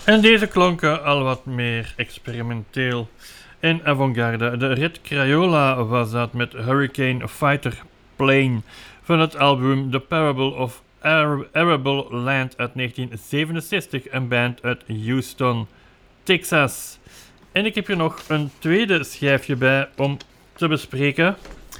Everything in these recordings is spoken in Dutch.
En deze klonken al wat meer experimenteel en avant-garde. De Red Crayola was dat met Hurricane Fighter Plane van het album The Parable of Arable Land uit 1967, een band uit Houston, Texas. En ik heb hier nog een tweede schijfje bij om te bespreken.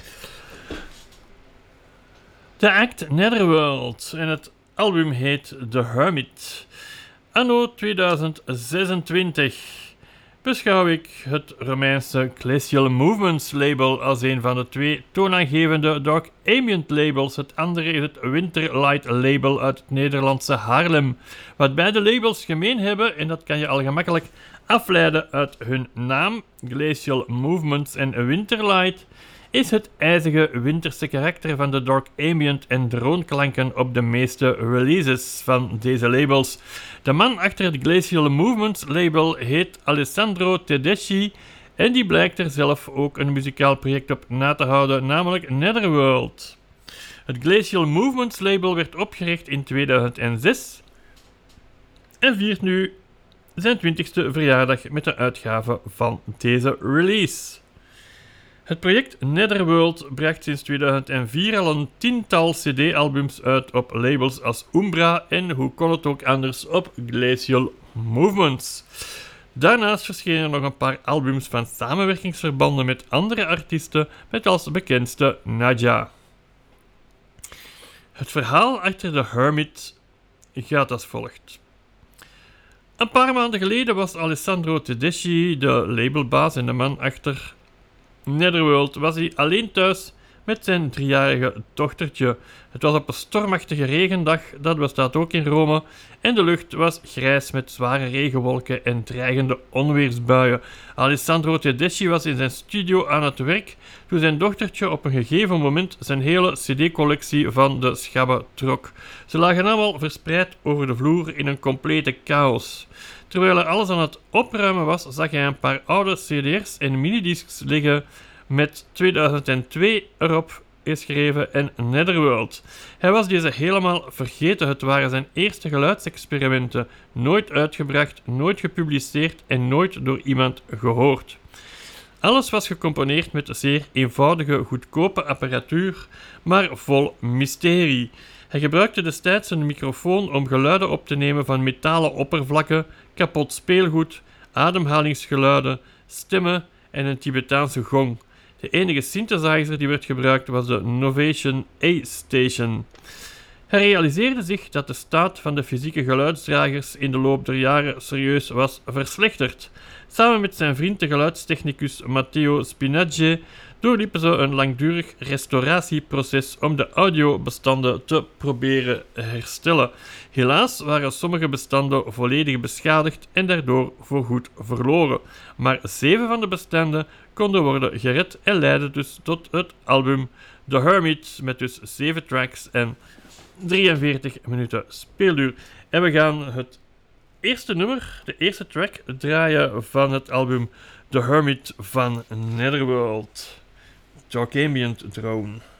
The Act Netherworld en het album heet The Hermit. Anno 2026 beschouw ik het Romeinse Glacial Movements label als een van de twee toonaangevende Dark Ambient labels. Het andere is het Winterlight label uit het Nederlandse Haarlem. Wat beide labels gemeen hebben, en dat kan je al gemakkelijk afleiden uit hun naam, Glacial Movements en Winterlight, is het ijzige winterse karakter van de Dark Ambient en droonklanken op de meeste releases van deze labels. De man achter het Glacial Movements label heet Alessandro Tedeschi en die blijkt er zelf ook een muzikaal project op na te houden, namelijk Netherworld. Het Glacial Movements label werd opgericht in 2006 en viert nu zijn 20ste verjaardag met de uitgave van deze release. Het project Netherworld bracht sinds 2004 al een tiental cd-albums uit op labels als Umbra en hoe kon het ook anders op Glacial Movements. Daarnaast verschenen er nog een paar albums van samenwerkingsverbanden met andere artiesten, met als bekendste Nadja. Het verhaal achter The Hermit gaat als volgt. Een paar maanden geleden was Alessandro Tedeschi, de labelbaas en de man achter Netherworld, was hij alleen thuis met zijn 3-jarige dochtertje. Het was op een stormachtige regendag, dat bestaat ook in Rome, en de lucht was grijs met zware regenwolken en dreigende onweersbuien. Alessandro Tedeschi was in zijn studio aan het werk toen zijn dochtertje op een gegeven moment zijn hele cd-collectie van de schabben trok. Ze lagen allemaal verspreid over de vloer in een complete chaos. Terwijl hij alles aan het opruimen was, zag hij een paar oude cd's en minidiscs liggen met 2002 erop geschreven en Netherworld. Hij was deze helemaal vergeten. Het waren zijn eerste geluidsexperimenten. Nooit uitgebracht, nooit gepubliceerd en nooit door iemand gehoord. Alles was gecomponeerd met zeer eenvoudige, goedkope apparatuur, maar vol mysterie. Hij gebruikte destijds een microfoon om geluiden op te nemen van metalen oppervlakken, kapot speelgoed, ademhalingsgeluiden, stemmen en een Tibetaanse gong. De enige synthesizer die werd gebruikt was de Novation A-Station. Hij realiseerde zich dat de staat van de fysieke geluidsdragers in de loop der jaren serieus was verslechterd. Samen met zijn vriend de geluidstechnicus Matteo Spinaggi doorliepen ze een langdurig restauratieproces om de audiobestanden te proberen herstellen. Helaas waren sommige bestanden volledig beschadigd en daardoor voorgoed verloren. Maar 7 van de bestanden konden worden gered en leidden dus tot het album The Hermit met dus 7 tracks en 43 minuten speelduur. En we gaan het eerste nummer, de eerste track, draaien van het album The Hermit van Netherworld. Dark Ambient Drone.